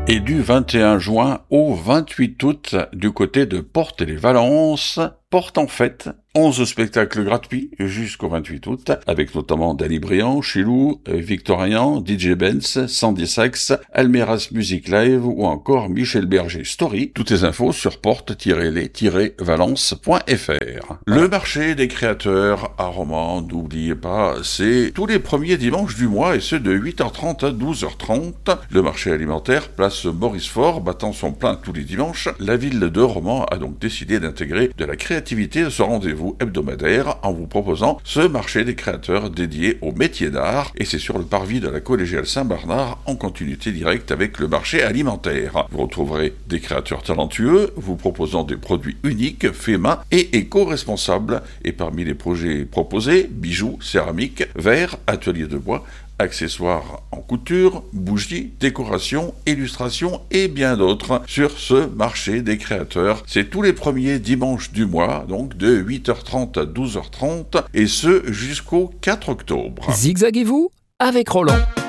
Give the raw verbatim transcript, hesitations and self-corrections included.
Et du vingt et un juin au vingt-huit août, du côté de Porte-les-Valences, Porte en fête, onze spectacles gratuits jusqu'au vingt-huit août, avec notamment Dany Briand, Chilou, Victorien, D J Benz, Sandy Sax, Almeras Music Live ou encore Michel Berger Story. Toutes les infos sur porte tiret les tiret valence point f r. Le marché des créateurs à Romans, n'oubliez pas, c'est tous les premiers dimanches du mois et ce de huit heures trente à douze heures trente. Le marché alimentaire, place Maurice Faure, battant son plein tous les dimanches. La ville de Romans a donc décidé d'intégrer de la créativité de ce rendez-vous hebdomadaire en vous proposant ce marché des créateurs dédié aux métiers d'art, et c'est sur le parvis de la collégiale Saint-Bernard en continuité directe avec le marché alimentaire. Vous retrouverez des créateurs talentueux vous proposant des produits uniques, faits main et éco-responsables, et parmi les projets proposés, bijoux, céramique, verre, ateliers de bois, accessoires en couture, bougies, décorations, illustrations et bien d'autres sur ce marché des créateurs. C'est tous les premiers dimanches du mois, donc de huit heures trente à douze heures trente, et ce jusqu'au quatre octobre. Zigzaguez-vous avec Roland.